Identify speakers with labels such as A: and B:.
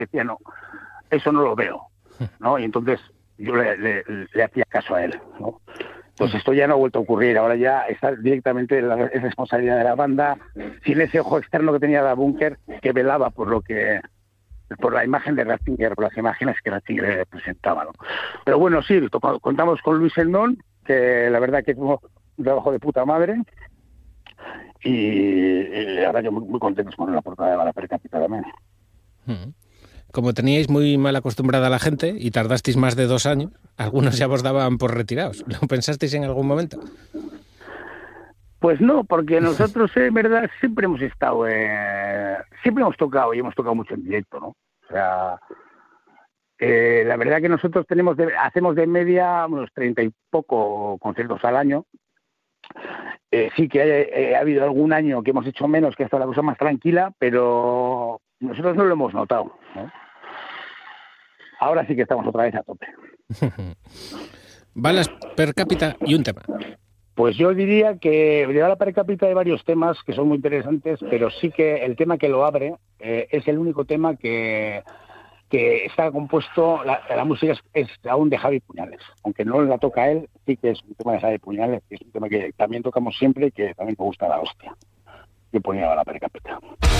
A: decía, no, eso no lo veo, ¿no? Y entonces yo le hacía caso a él, ¿no? Entonces esto ya no ha vuelto a ocurrir, ahora ya está directamente es responsabilidad de la banda, sin ese ojo externo que tenía la Bunker, que velaba por la imagen de Ratzinger, por las imágenes que Ratzinger presentaba, ¿no? Pero bueno, sí, contamos con Luis Endón, que la verdad que tuvo un trabajo de puta madre, y la verdad que muy contentos con la portada de Bala Per Cápita también.
B: Como teníais muy mal acostumbrada a la gente y tardasteis más de 2 años, algunos ya vos daban por retirados. ¿Lo pensasteis en algún momento?
A: Pues no, porque nosotros en verdad siempre hemos estado, siempre hemos tocado y hemos tocado mucho en directo, ¿no? O sea, la verdad que nosotros hacemos de media unos 30 y poco conciertos al año. Sí que ha habido algún año que hemos hecho menos, que ha estado la cosa más tranquila, pero nosotros no lo hemos notado, ¿no? Ahora sí que estamos otra vez a tope.
B: Balas Per Cápita y un tema.
A: Pues yo diría que de Bala Per Cápita hay varios temas que son muy interesantes, pero sí que el tema que lo abre es el único tema que está compuesto, la música es aún de Javi Puñales, aunque no la toca él, sí que es un tema de Javi Puñales, que es un tema que también tocamos siempre y que también me gusta la hostia. Yo ponía Bala Per Cápita.